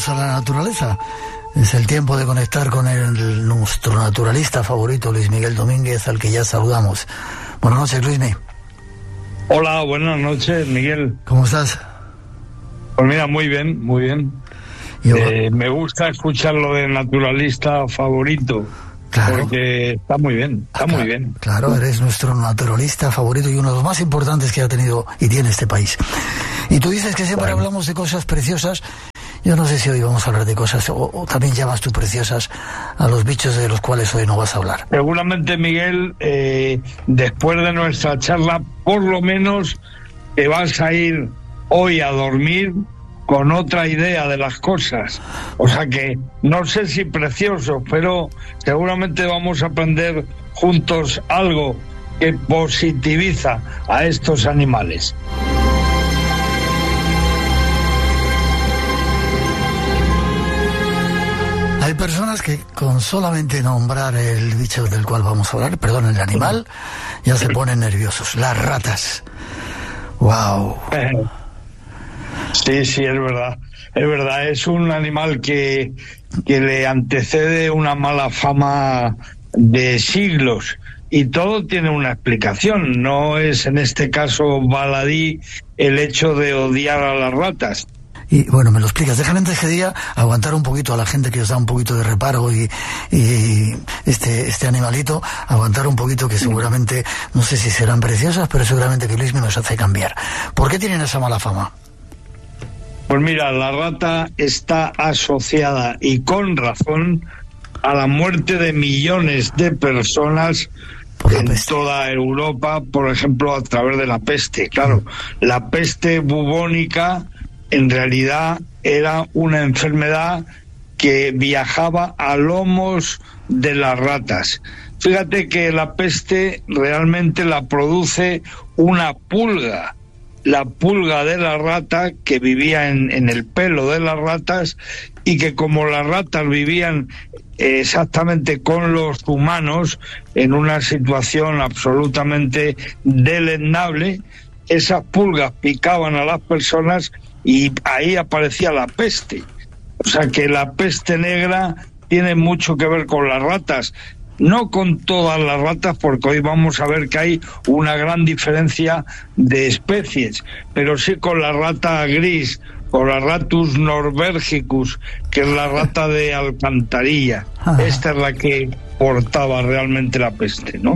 volvemos a la naturaleza. Es el tiempo de conectar con nuestro naturalista favorito, Luis Miguel Domínguez, al que ya saludamos. Buenas noches, Luismi. Hola, buenas noches, Miguel. ¿Cómo estás? Pues mira, muy bien, muy bien. Me gusta escuchar lo de naturalista favorito. Claro. Porque está muy bien, muy bien. Claro, eres nuestro naturalista favorito y uno de los más importantes que ha tenido y tiene este país. Y tú dices que siempre hablamos de cosas preciosas. Yo no sé si hoy vamos a hablar de cosas o también llamas tú preciosas a los bichos de los cuales hoy no vas a hablar. Seguramente, Miguel, después de nuestra charla, por lo menos te vas a ir hoy a dormir con otra idea de las cosas. O sea que no sé si precioso, pero seguramente vamos a aprender juntos algo que positiviza a estos animales. Hay personas que con solamente nombrar el bicho del cual vamos a hablar, perdón, el animal, ya se ponen nerviosos. Las ratas. ¡Wow! Sí, es verdad. Es verdad, es un animal que le antecede una mala fama de siglos y todo tiene una explicación. No es en este caso baladí el hecho de odiar a las ratas. Y bueno, me lo explicas. Déjame antes que diga aguantar un poquito a la gente que os da un poquito de reparo y este animalito, aguantar un poquito que seguramente, no sé si serán preciosas, pero seguramente que Luis me nos hace cambiar. ¿Por qué tienen esa mala fama? Pues mira, la rata está asociada y con razón a la muerte de millones de personas en toda Europa, por ejemplo, a través de la peste. Claro, la peste bubónica en realidad era una enfermedad que viajaba a lomos de las ratas. Fíjate que la peste realmente la produce una pulga, la pulga de la rata que vivía en el pelo de las ratas, y que como las ratas vivían exactamente con los humanos en una situación absolutamente deleznable, esas pulgas picaban a las personas y ahí aparecía la peste. O sea que la peste negra tiene mucho que ver con las ratas. No con todas las ratas, porque hoy vamos a ver que hay una gran diferencia de especies, pero sí con la rata gris, con la Ratus norbergicus, que es la rata de alcantarilla. Esta es la que portaba realmente la peste, ¿no?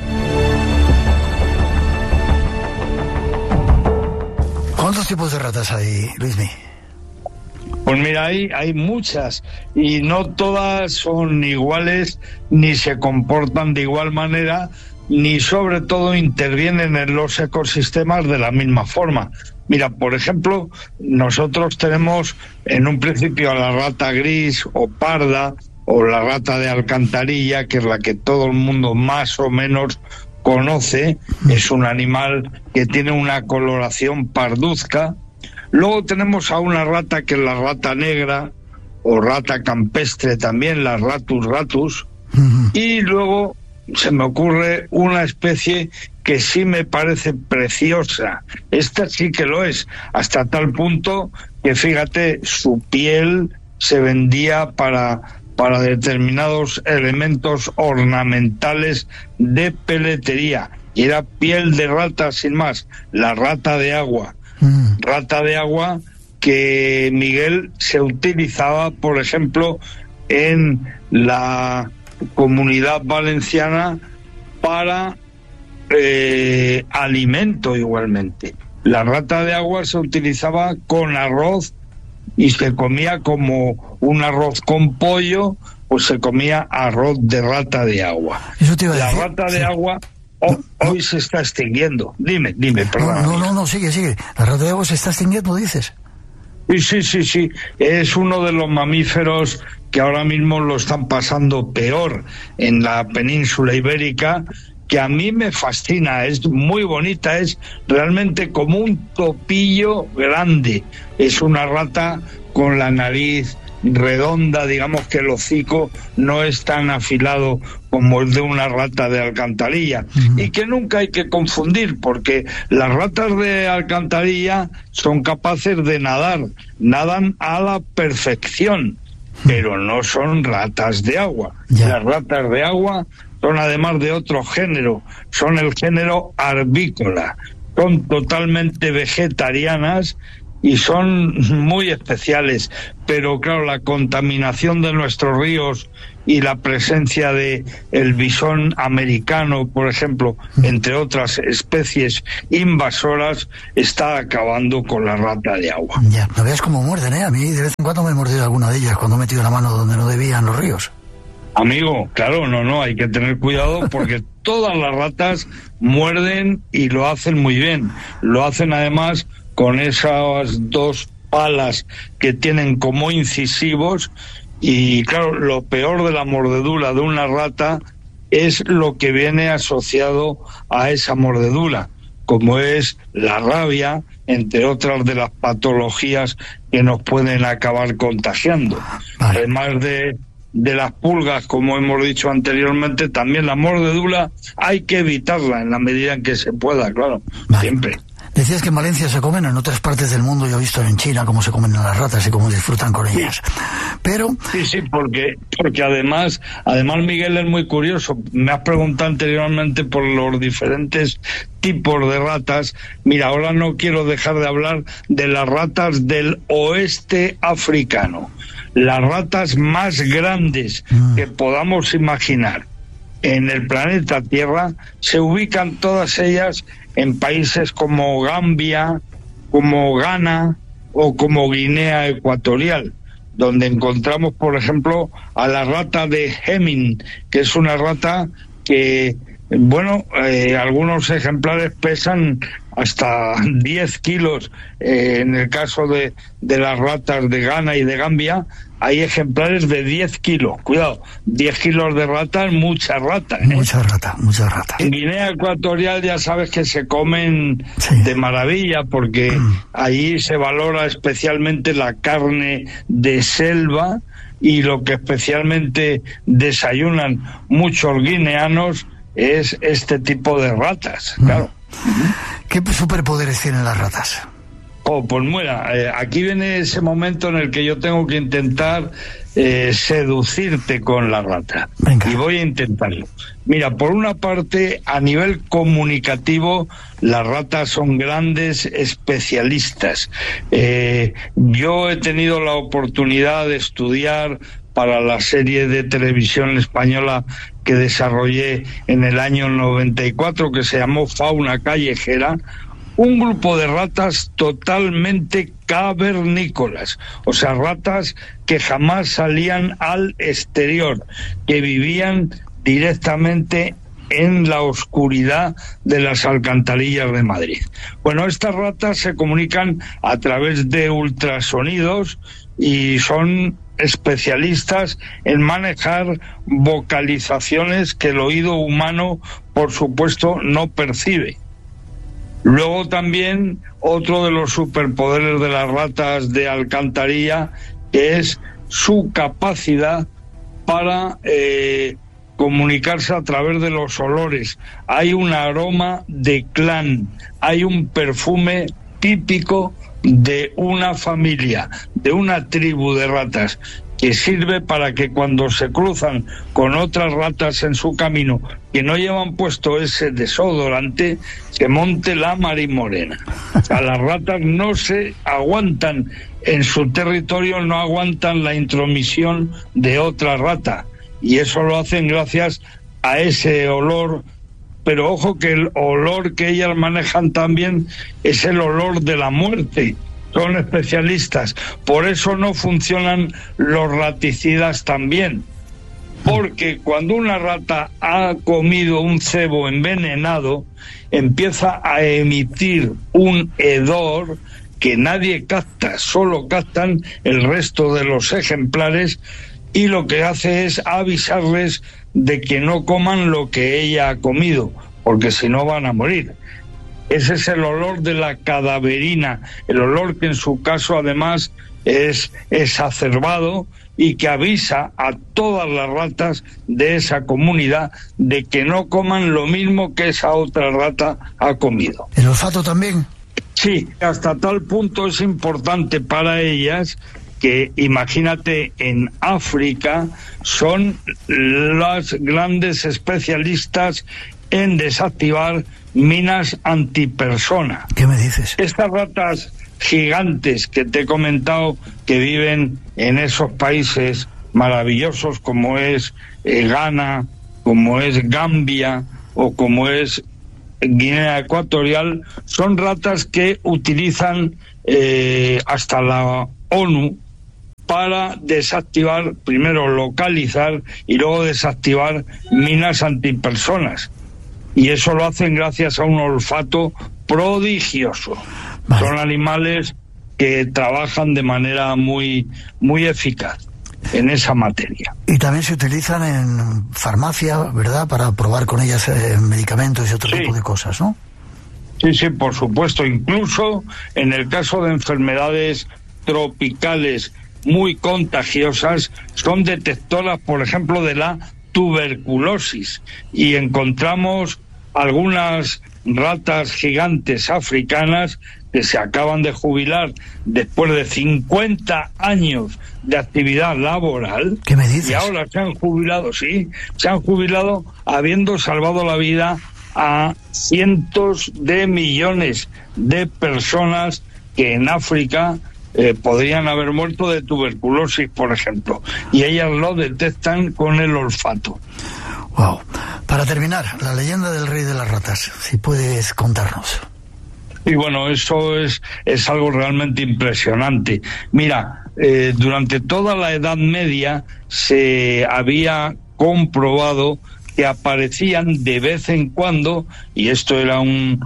¿Cuántos tipos de ratas hay, Luismi? Pues mira, hay muchas y no todas son iguales, ni se comportan de igual manera, ni sobre todo intervienen en los ecosistemas de la misma forma. Mira, por ejemplo, nosotros tenemos en un principio a la rata gris o parda o la rata de alcantarilla, que es la que todo el mundo más o menos conoce. Es un animal que tiene una coloración parduzca. Luego tenemos a una rata que es la rata negra o rata campestre también, la Ratus ratus. Y luego se me ocurre una especie que sí me parece preciosa. Esta sí que lo es, hasta tal punto que fíjate, su piel se vendía para determinados elementos ornamentales de peletería. Y era piel de rata sin más, la rata de agua. Rata de agua que, Miguel, se utilizaba, por ejemplo, en la Comunidad Valenciana para alimento igualmente. La rata de agua se utilizaba con arroz y se comía como un arroz con pollo, pues se comía arroz de rata de agua. La rata de agua hoy se está extinguiendo. Dime, perdón. No, sigue. La rata de agua se está extinguiendo, dices. Sí. Es uno de los mamíferos que ahora mismo lo están pasando peor en la península ibérica, que a mí me fascina, es muy bonita, es realmente como un topillo grande. Es una rata con la nariz redonda, digamos que el hocico no es tan afilado como el de una rata de alcantarilla, y que nunca hay que confundir, porque las ratas de alcantarilla son capaces de nadar, nadan a la perfección, pero no son ratas de agua. Las ratas de agua son, además de otro género, son el género arvícola, son totalmente vegetarianas y son muy especiales, pero claro, la contaminación de nuestros ríos y la presencia de el bisón americano, por ejemplo, entre otras especies invasoras, está acabando con la rata de agua. Ya, no veas cómo muerden, ¿eh? A mí de vez en cuando me he mordido alguna de ellas cuando he metido la mano donde no debía en los ríos. Amigo, claro, no, hay que tener cuidado porque todas las ratas muerden y lo hacen muy bien. Lo hacen además con esas dos palas que tienen como incisivos, y claro, lo peor de la mordedura de una rata es lo que viene asociado a esa mordedura, como es la rabia, entre otras de las patologías que nos pueden acabar contagiando. Vale. Además de las pulgas, como hemos dicho anteriormente, también la mordedura hay que evitarla en la medida en que se pueda, claro, vale. Siempre. Decías que en Valencia se comen, en otras partes del mundo yo he visto en China cómo se comen las ratas y cómo disfrutan con ellas. Pero sí, porque además Miguel, es muy curioso. Me has preguntado anteriormente por los diferentes tipos de ratas. Mira, ahora no quiero dejar de hablar de las ratas del oeste africano, las ratas más grandes que podamos imaginar en el planeta Tierra. Se ubican todas ellas en países como Gambia, como Ghana o como Guinea Ecuatorial, donde encontramos, por ejemplo, a la rata de Heming, que es una rata que, algunos ejemplares pesan hasta 10 kilos. En el caso de las ratas de Ghana y de Gambia, hay ejemplares de 10 kilos. Cuidado, 10 kilos de rata es mucha rata, ¿eh? Mucha rata. En Guinea Ecuatorial ya sabes que se comen de maravilla, porque allí se valora especialmente la carne de selva, y lo que especialmente desayunan muchos guineanos es este tipo de ratas, claro. ¿Qué superpoderes tienen las ratas? Pues mira, aquí viene ese momento en el que yo tengo que intentar seducirte con la rata. Venga. Y voy a intentarlo. Mira, por una parte, a nivel comunicativo, las ratas son grandes especialistas. Yo he tenido la oportunidad de estudiar para la serie de televisión española que desarrollé en el año 94, que se llamó Fauna Callejera, un grupo de ratas totalmente cavernícolas, o sea, ratas que jamás salían al exterior, que vivían directamente en la oscuridad de las alcantarillas de Madrid. Bueno, estas ratas se comunican a través de ultrasonidos y son especialistas en manejar vocalizaciones que el oído humano, por supuesto, no percibe. Luego también otro de los superpoderes de las ratas de alcantarilla es su capacidad para comunicarse a través de los olores. Hay un aroma de clan, hay un perfume típico de una familia, de una tribu de ratas, que sirve para que cuando se cruzan con otras ratas en su camino que no llevan puesto ese desodorante, se monte la marimorena. O sea, las ratas no se aguantan en su territorio, no aguantan la intromisión de otra rata, y eso lo hacen gracias a ese olor. Pero ojo que el olor que ellas manejan también es el olor de la muerte. Son especialistas. Por eso no funcionan los raticidas tan bien. Porque cuando una rata ha comido un cebo envenenado, empieza a emitir un hedor que nadie capta, solo captan el resto de los ejemplares, y lo que hace es avisarles de que no coman lo que ella ha comido, porque si no van a morir. Ese es el olor de la cadaverina, el olor que en su caso además es exacerbado y que avisa a todas las ratas de esa comunidad de que no coman lo mismo que esa otra rata ha comido. ¿El olfato también? Sí, hasta tal punto es importante para ellas que, imagínate, en África son las grandes especialistas en desactivar minas antipersona. ¿Qué me dices? Estas ratas gigantes que te he comentado que viven en esos países maravillosos como es Ghana, como es Gambia o como es Guinea Ecuatorial, son ratas que utilizan hasta la ONU para desactivar, primero localizar y luego desactivar minas antipersonas. Y eso lo hacen gracias a un olfato prodigioso. Vale. Son animales que trabajan de manera muy, muy eficaz en esa materia. Y también se utilizan en farmacia, ¿verdad?, para probar con ellas medicamentos y otro tipo de cosas, ¿no? Sí, sí, por supuesto. Incluso en el caso de enfermedades tropicales muy contagiosas, son detectoras, por ejemplo, de la tuberculosis. Y encontramos algunas ratas gigantes africanas que se acaban de jubilar después de 50 años de actividad laboral. ¿Qué me dices? Y ahora se han jubilado, sí, se han jubilado habiendo salvado la vida a cientos de millones de personas que en África podrían haber muerto de tuberculosis, por ejemplo. Y ellas lo detectan con el olfato. Wow. Para terminar, la leyenda del rey de las ratas, si puedes contarnos. Y bueno, eso es algo realmente impresionante. Mira, durante toda la Edad Media se había comprobado que aparecían de vez en cuando, y esto era un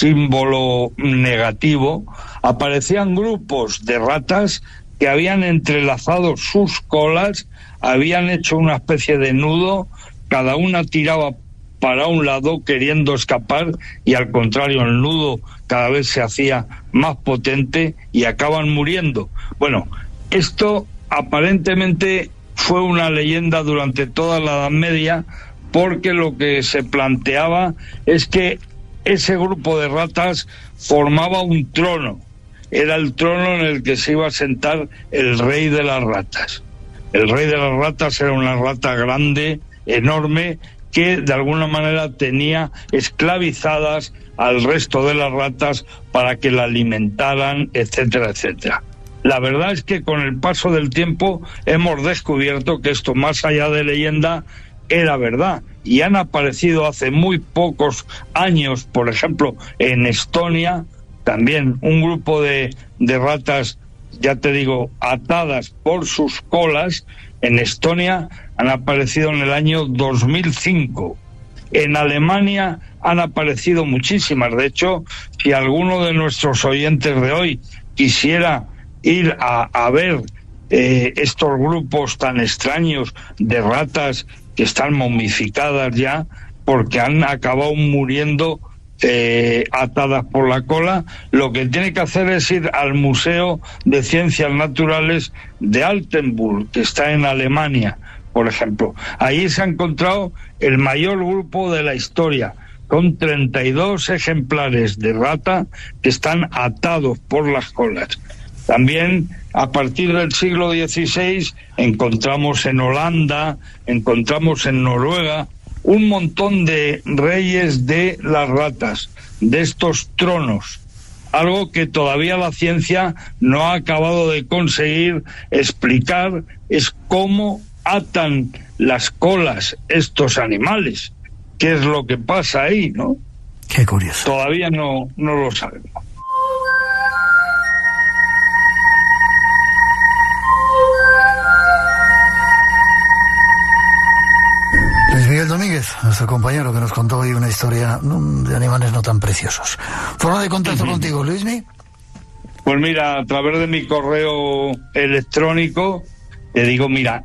símbolo negativo, aparecían grupos de ratas que habían entrelazado sus colas, habían hecho una especie de nudo, cada una tiraba para un lado queriendo escapar y al contrario el nudo cada vez se hacía más potente y acaban muriendo. Bueno, esto aparentemente fue una leyenda durante toda la Edad Media, porque lo que se planteaba es que ese grupo de ratas formaba un trono. Era el trono en el que se iba a sentar el rey de las ratas. El rey de las ratas era una rata grande, enorme, que de alguna manera tenía esclavizadas al resto de las ratas para que la alimentaran, etcétera, etcétera. La verdad es que con el paso del tiempo hemos descubierto que esto, más allá de leyenda, era verdad, y han aparecido hace muy pocos años, por ejemplo, en Estonia, también un grupo de ratas, ya te digo, atadas por sus colas. En Estonia han aparecido en el año 2005. En Alemania han aparecido muchísimas. De hecho, si alguno de nuestros oyentes de hoy quisiera ir a ver estos grupos tan extraños de ratas que están momificadas ya porque han acabado muriendo atadas por la cola, lo que tiene que hacer es ir al Museo de Ciencias Naturales de Altenburg, que está en Alemania, por ejemplo. Ahí se ha encontrado el mayor grupo de la historia, con 32 ejemplares de rata que están atados por las colas. También a partir del siglo XVI encontramos en Holanda, encontramos en Noruega un montón de reyes de las ratas, de estos tronos, algo que todavía la ciencia no ha acabado de conseguir explicar, es cómo atan las colas estos animales, qué es lo que pasa ahí, ¿no? Qué curioso. Todavía no lo sabemos. Luis Miguel Domínguez, nuestro compañero, que nos contó hoy una historia de animales no tan preciosos. ¿Forma de contacto contigo, Luismi? Pues mira, a través de mi correo electrónico, te digo, mira,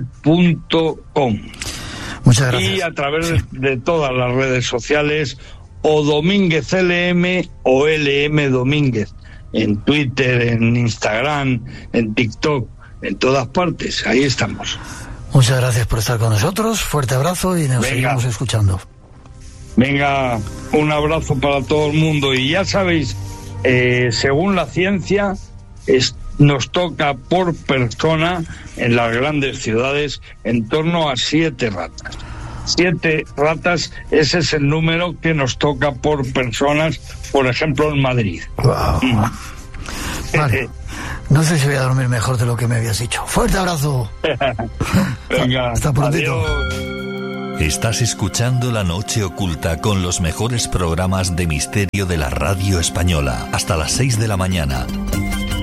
lmdomínguez@gmail.com. Muchas gracias. Y a través de todas las redes sociales o Domínguez LM o LM Domínguez. En Twitter, en Instagram, en TikTok, en todas partes. Ahí estamos. Muchas gracias por estar con nosotros. Fuerte abrazo y nos seguimos escuchando. Venga, un abrazo para todo el mundo. Y ya sabéis, según la ciencia, nos toca por persona en las grandes ciudades en torno a 7 ratas. 7 ratas, ese es el número que nos toca por personas, por ejemplo, en Madrid. Wow. Vale. No sé si voy a dormir mejor de lo que me habías dicho. ¡Fuerte abrazo! Venga, hasta prontito. Adiós. Estás escuchando La Noche Oculta con los mejores programas de misterio de la radio española. Hasta las 6 de la mañana.